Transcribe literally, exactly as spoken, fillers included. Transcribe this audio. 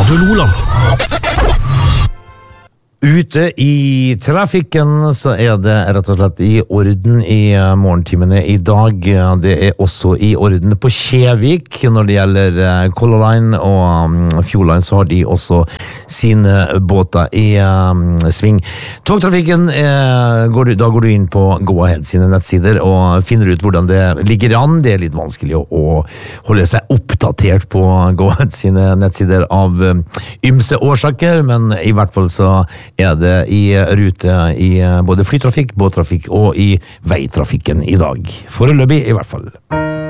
Radio Loland. Ute i trafikken så er det rett og slett i orden i morgentimene i dag. Det er også i orden på Kjevik. Når det gjelder Color Line og Fjord Line så har de også sine båter i um, sving. Togtrafikken, er, går du, da går du inn på Go-Ahead sine nettsider og finner ut hvordan det ligger an. Det er litt vanskelig å, å holde seg oppdatert på Go-Ahead sine nettsider av um, ymse årsaker, men i hvert fall så er det i rute i både flytrafikk, båttrafikk og i veitrafikken i dag. Foreløpig i hvert fall.